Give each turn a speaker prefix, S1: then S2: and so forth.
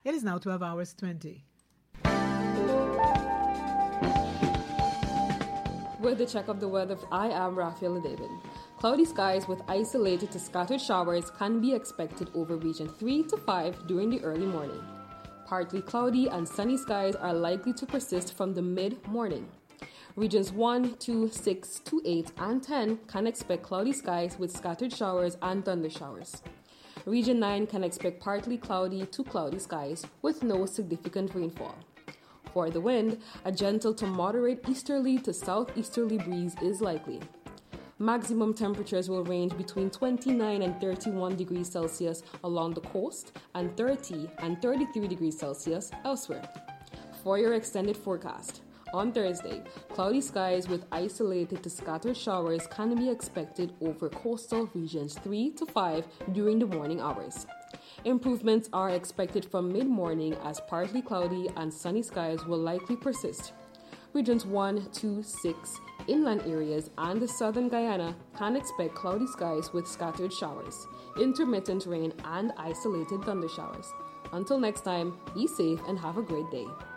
S1: It is now 12 hours 20.
S2: With the check of the weather, I am Rafaela David. Cloudy skies with isolated to scattered showers can be expected over region 3 to 5 during the early morning. Partly cloudy and sunny skies are likely to persist from the mid-morning. Regions 1, 2, 6, 2, 8, and 10 can expect cloudy skies with scattered showers and thunder showers. Region 9 can expect partly cloudy to cloudy skies with no significant rainfall. For the wind, a gentle to moderate easterly to southeasterly breeze is likely. Maximum temperatures will range between 29 and 31 degrees Celsius along the coast and 30 and 33 degrees Celsius elsewhere. For your extended forecast, on Thursday, cloudy skies with isolated to scattered showers can be expected over coastal regions 3 to 5 during the morning hours. Improvements are expected from mid-morning as partly cloudy and sunny skies will likely persist. Regions 1, 2, 6, inland areas, and the southern Guyana can expect cloudy skies with scattered showers, intermittent rain, and isolated thunder showers. Until next time, be safe and have a great day.